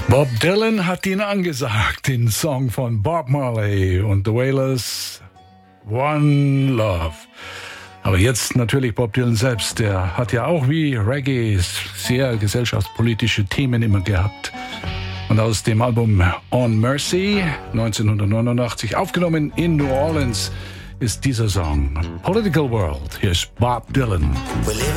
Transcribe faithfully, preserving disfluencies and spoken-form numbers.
Bob Dylan hat ihn angesagt, den Song von Bob Marley und The Wailers, One Love. Aber jetzt natürlich Bob Dylan selbst, der hat ja auch wie Reggae sehr gesellschaftspolitische Themen immer gehabt. Und aus dem Album On Mercy, neunzehnhundertneunundachtzig, aufgenommen in New Orleans, ist dieser Song Political World. Hier ist Bob Dylan. We live